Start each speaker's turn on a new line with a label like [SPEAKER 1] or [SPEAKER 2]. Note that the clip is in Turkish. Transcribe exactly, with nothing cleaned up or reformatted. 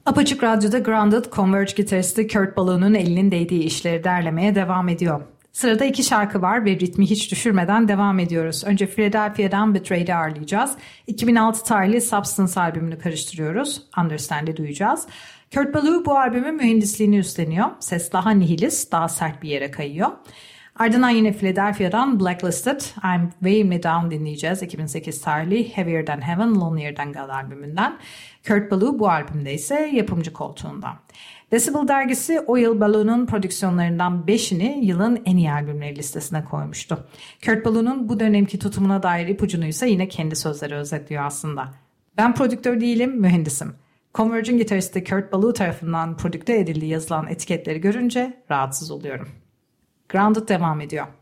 [SPEAKER 1] Apaçık Radyo'da Grounded, Converge gitaristi Kurt Ballew'nun elinin değdiği işleri derlemeye devam ediyor. Sırada iki şarkı var ve ritmi hiç düşürmeden devam ediyoruz. Önce Philadelphia'dan Betrayed'i ağırlayacağız. iki bin altı tarihli Substance albümünü karıştırıyoruz. Understand'i duyacağız. Kurt Ballew bu albümün mühendisliğini üstleniyor. Ses daha nihilist, daha sert bir yere kayıyor. Ardından yine Philadelphia'dan Blacklisted, I'm Weighing Me Down dinleyeceğiz. iki bin sekiz tarihli Heavier Than Heaven, Lonelier Than God albümünden. Kurt Ballew bu albümde ise yapımcı koltuğunda. Decibel dergisi o yıl Ballew'nun prodüksiyonlarından beşini yılın en iyi albümleri listesine koymuştu. Kurt Ballew'nun bu dönemki tutumuna dair ipucunu ise yine kendi sözleri özetliyor aslında. Ben prodüktör değilim, mühendisim. Converge'in gitaristi Kurt Ballew tarafından prodükte edildiği yazılan etiketleri görünce rahatsız oluyorum. Grounded devam ediyor.